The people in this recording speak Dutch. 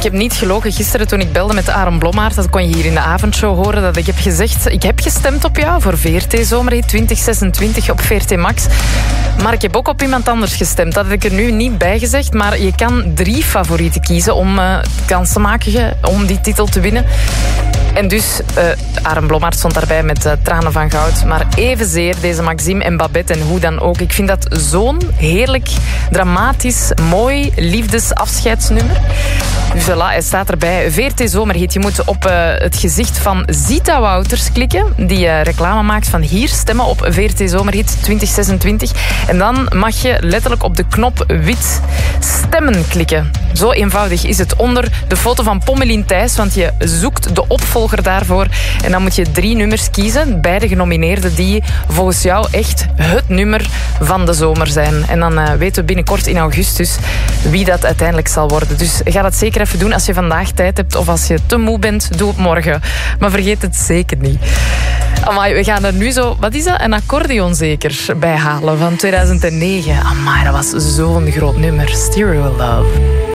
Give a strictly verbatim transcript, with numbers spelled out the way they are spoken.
Ik heb niet gelogen. Gisteren toen ik belde met Aaron Blommaert, dat kon je hier in de avondshow horen, dat ik heb gezegd, ik heb gestemd op jou voor V R T Zomerhit twintig zesentwintig op V R T Max. Maar ik heb ook op iemand anders gestemd. Dat heb ik er nu niet bij gezegd, maar je kan drie favorieten kiezen om uh, kans te maken om die titel te winnen. En dus, uh, Aaron Blommaert stond daarbij met uh, tranen van goud. Maar evenzeer deze Maxime en Babette en hoe dan ook. Ik vind dat zo'n heerlijk, dramatisch, mooi liefdesafscheidsnummer. Dus voilà, hij staat erbij. V R T Zomerhit. Je moet op uh, het gezicht van Zita Wouters klikken. Die uh, reclame maakt van hier stemmen op V R T Zomerhit twintig zesentwintig. En dan mag je letterlijk op de knop wit stemmen klikken. Zo eenvoudig is het. Onder de foto van Pommelien Thijs. Want je zoekt de opvolger daarvoor. En dan moet je drie nummers kiezen. Beide genomineerden die volgens jou echt het nummer van de zomer zijn. En dan uh, weten we binnenkort in augustus wie dat uiteindelijk zal worden. Dus ga dat zeker even doen als je vandaag tijd hebt. Of als je te moe bent, doe het morgen. Maar vergeet het zeker niet. Amai, we gaan er nu zo, wat is dat? Een accordeon zeker bij halen van tweeduizend negen. Amai, dat was zo'n groot nummer. Stereo Love.